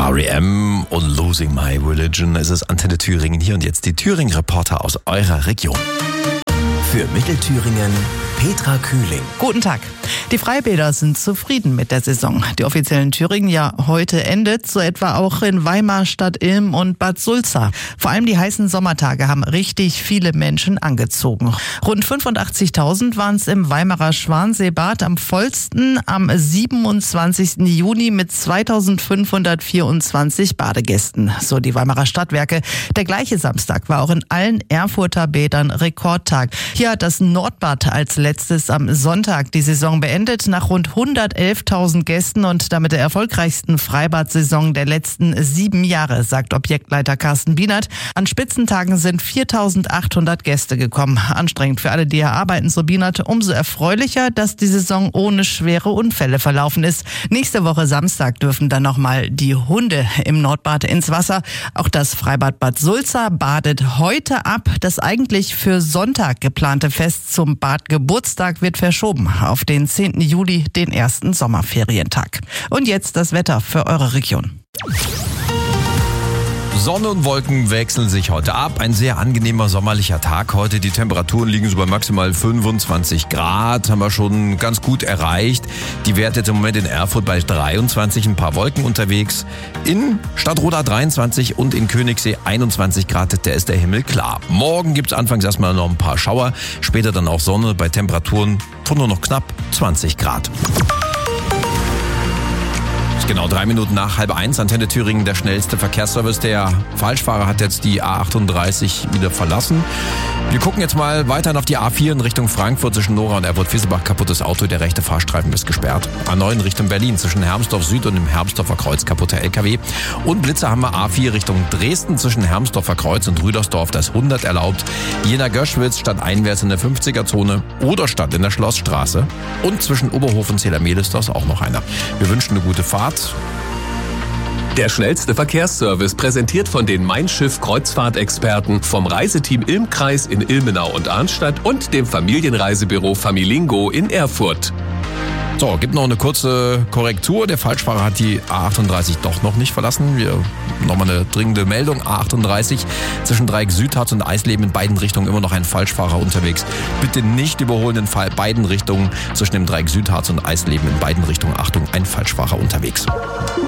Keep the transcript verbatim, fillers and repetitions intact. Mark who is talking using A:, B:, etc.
A: R E M und Losing My Religion. Es ist Antenne Thüringen hier und jetzt die Thüringen-Reporter aus eurer Region.
B: Für Mittelthüringen Petra Kühling.
C: Guten Tag. Die Freibäder sind zufrieden mit der Saison. Die offiziellen Thüringen ja heute endet, so etwa auch in Weimar, Stadt Ilm und Bad Sulza. Vor allem die heißen Sommertage haben richtig viele Menschen angezogen. Rund fünfundachtzigtausend waren es im Weimarer Schwanseebad, am vollsten am siebenundzwanzigsten Juni mit zweitausendfünfhundertvierundzwanzig Badegästen, so die Weimarer Stadtwerke. Der gleiche Samstag war auch in allen Erfurter Bädern Rekordtag. Hier hat das Nordbad als letztes am Sonntag die Saison beendet, nach rund hundertelftausend Gästen und damit der erfolgreichsten Freibad-Saison der letzten sieben Jahre, sagt Objektleiter Carsten Bienert. An Spitzentagen sind viertausendachthundert Gäste gekommen. Anstrengend für alle, die hier arbeiten, so Bienert. Umso erfreulicher, dass die Saison ohne schwere Unfälle verlaufen ist. Nächste Woche Samstag dürfen dann nochmal die Hunde im Nordbad ins Wasser. Auch das Freibad Bad Sulza badet heute ab. Das eigentlich für Sonntag geplante Fest zum Badgeburtstag wird verschoben auf den zehnten Juli, den ersten Sommerferientag. Und jetzt das Wetter für eure Region.
A: Sonne und Wolken wechseln sich heute ab. Ein sehr angenehmer sommerlicher Tag heute. Die Temperaturen liegen so bei maximal fünfundzwanzig Grad. Haben wir schon ganz gut erreicht. Die Werte jetzt im Moment in Erfurt bei dreiundzwanzig. Ein paar Wolken unterwegs. In Stadtroda dreiundzwanzig und in Königssee einundzwanzig Grad. Da ist der Himmel klar. Morgen gibt es anfangs erstmal noch ein paar Schauer. Später dann auch Sonne bei Temperaturen von nur noch knapp zwanzig Grad. Genau, drei Minuten nach halb eins, Antenne Thüringen, der schnellste Verkehrsservice. Der Falschfahrer hat jetzt die A achtunddreißig wieder verlassen. Wir gucken jetzt mal weiter auf die A vier in Richtung Frankfurt zwischen Nora und Erfurt-Fieselbach. Kaputtes Auto, der rechte Fahrstreifen ist gesperrt. A neun in Richtung Berlin zwischen Hermsdorf Süd und dem Hermsdorfer Kreuz, kaputter L K W. Und Blitzer haben wir A vier Richtung Dresden zwischen Hermsdorfer Kreuz und Rüdersdorf, das hundert erlaubt. Jena-Göschwitz stadteinwärts in der fünfziger-Zone oder Stadt in der Schlossstraße. Und zwischen Oberhof und Zählermehl-Stors auch noch einer. Wir wünschen eine gute Fahrt.
B: Der schnellste Verkehrsservice präsentiert von den Mein Schiff Kreuzfahrtexperten vom Reiseteam Ilm-Kreis in Ilmenau und Arnstadt und dem Familienreisebüro Familingo in Erfurt.
A: So, gibt noch eine kurze Korrektur. Der Falschfahrer hat die A achtunddreißig doch noch nicht verlassen. Wir nochmal eine dringende Meldung. A achtunddreißig zwischen Dreieck Südharz und Eisleben in beiden Richtungen immer noch ein Falschfahrer unterwegs. Bitte nicht überholen in beiden Richtungen zwischen dem Dreieck Südharz und Eisleben in beiden Richtungen. Achtung, ein Falschfahrer unterwegs.